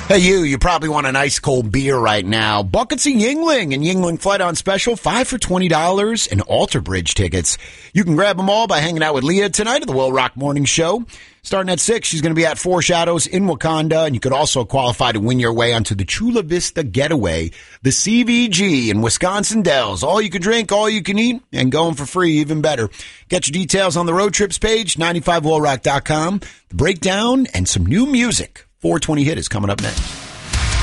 Hey, you probably want an ice cold beer right now. Buckets of Yingling and Yingling Flight on special, 5 for $20 and Alter Bridge tickets. You can grab them all by hanging out with Leah tonight at the Will Rock Morning Show. Starting at 6, she's going to be at Four Shadows in Wakanda, and you could also qualify to win your way onto the Chula Vista Getaway, the CVG in Wisconsin Dells. All you can drink, all you can eat, and going for free, even better. Get your details on the road trips page, 95willrock.com. The breakdown and some new music. 420 Hit is coming up next.